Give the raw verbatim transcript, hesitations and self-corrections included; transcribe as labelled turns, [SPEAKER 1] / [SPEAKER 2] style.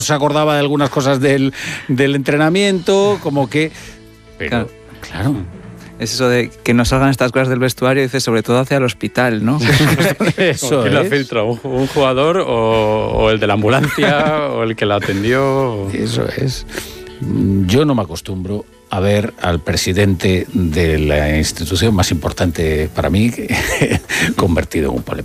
[SPEAKER 1] se acordaba de algunas cosas del, del entrenamiento, como que... Pero, claro. claro.
[SPEAKER 2] Es eso de que no salgan estas cosas del vestuario, dice, sobre todo hacia el hospital, ¿no?
[SPEAKER 3] Eso ¿Quién la filtra? ¿Un, un jugador o, o el de la ambulancia o el que la atendió?
[SPEAKER 1] Eso es. Yo no me acostumbro a ver al presidente de la institución más importante para mí convertido en un polémico.